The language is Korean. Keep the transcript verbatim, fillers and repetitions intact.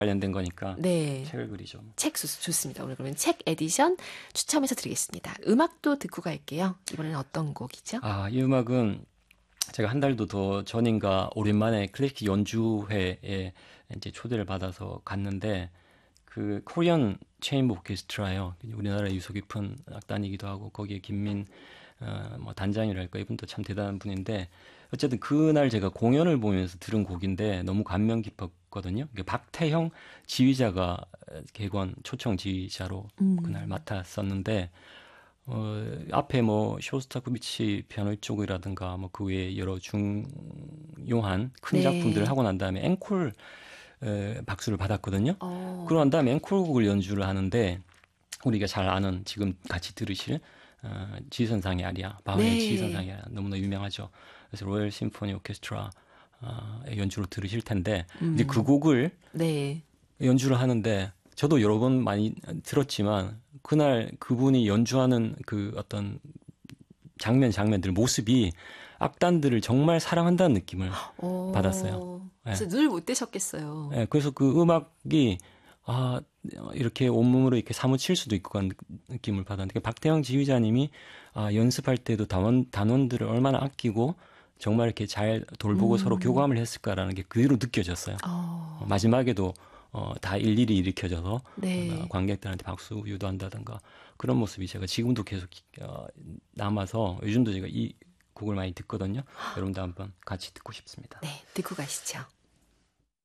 관련된 거니까 네. 책을 그리죠. 책 좋, 좋습니다. 오늘 그러면 책 에디션 추첨해서 드리겠습니다. 음악도 듣고 갈게요. 이번에는 어떤 곡이죠? 아, 이 음악은 제가 한 달도 더 전인가 오랜만에 클래식 연주회에 이제 초대를 받아서 갔는데 그 코리안 체인버 오케스트라요. 우리나라 유서 깊은 악단이기도 하고 거기에 김민 어, 뭐 단장이랄까 이분도 참 대단한 분인데 어쨌든 그날 제가 공연을 보면서 들은 곡인데 너무 감명 깊었거든요. 박태형 지휘자가 객원 초청 지휘자로 음. 그날 맡았었는데 어, 앞에 뭐 쇼스타코비치 피아노 쪽이라든가 뭐 그 외에 여러 중요한 큰 네. 작품들을 하고 난 다음에 앵콜 에, 박수를 받았거든요. 어. 그러고 난 다음에 앵콜곡을 연주를 하는데 우리가 잘 아는 지금 같이 들으실 어, 지선상의 아리아, 바흐의 네. 지선상의 아리아 너무나 유명하죠. 그래서 로열 심포니 오케스트라 어, 연주로 들으실 텐데 음. 이제 그 곡을 네. 연주를 하는데 저도 여러 번 많이 들었지만 그날 그분이 연주하는 그 어떤 장면 장면들 모습이 악단들을 정말 사랑한다는 느낌을 어. 받았어요. 예. 진짜 눈을 못 떼셨겠어요. 예, 그래서 그 음악이 아 이렇게 온몸으로 이렇게 사무칠 수도 있고 그런 느낌을 받았는데 박태영 지휘자님이 아 연습할 때도 단원 단원들을 얼마나 아끼고 정말 이렇게 잘 돌보고 음. 서로 교감을 했을까라는 게 그대로 느껴졌어요. 어. 마지막에도 어, 다 일일이 일으켜져서 네. 어, 관객들한테 박수 유도한다든가 그런 모습이 제가 지금도 계속 어, 남아서 요즘도 제가 이 곡을 많이 듣거든요. 여러분도 한번 같이 듣고 싶습니다. 네, 듣고 가시죠.